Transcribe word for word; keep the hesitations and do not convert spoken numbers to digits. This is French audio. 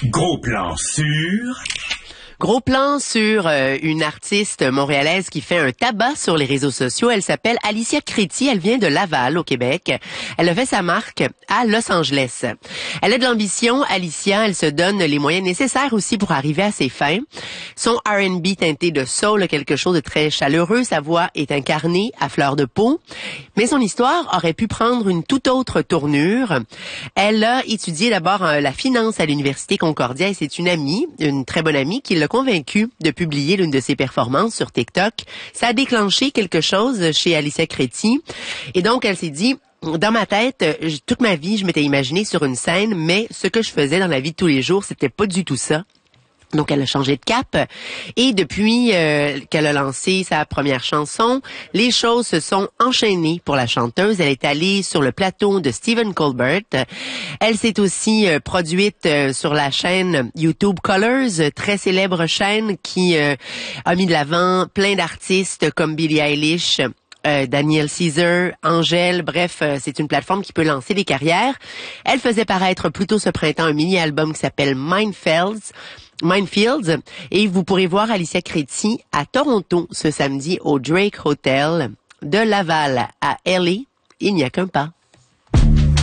Gros plan sur... Gros plan sur euh, une artiste montréalaise qui fait un tabac sur les réseaux sociaux. Elle s'appelle Alicia Créti. Elle vient de Laval, au Québec. Elle a fait sa marque à Los Angeles. Elle a de l'ambition, Alicia. Elle se donne les moyens nécessaires aussi pour arriver à ses fins. Son R and B teinté de soul, quelque chose de très chaleureux. Sa voix est incarnée à fleur de peau. Mais son histoire aurait pu prendre une toute autre tournure. Elle a étudié d'abord euh, la finance à l'Université Concordia et c'est une amie, une très bonne amie, qui l'a convaincue de publier l'une de ses performances sur TikTok. Ça a déclenché quelque chose chez Alicia Créti. Et donc, elle s'est dit, dans ma tête, toute ma vie, je m'étais imaginée sur une scène, mais ce que je faisais dans la vie de tous les jours, c'était pas du tout ça. Donc, elle a changé de cap et depuis euh, qu'elle a lancé sa première chanson, les choses se sont enchaînées pour la chanteuse. Elle est allée sur le plateau de Stephen Colbert. Elle s'est aussi euh, produite euh, sur la chaîne YouTube Colors, très célèbre chaîne qui euh, a mis de l'avant plein d'artistes comme Billie Eilish, Euh, Daniel Caesar, Angèle, bref, euh, c'est une plateforme qui peut lancer des carrières. Elle faisait paraître plus tôt ce printemps un mini-album qui s'appelle Minefields, Minefields, et vous pourrez voir Alicia Créti à Toronto ce samedi au Drake Hotel de Laval à L A. Il n'y a qu'un pas.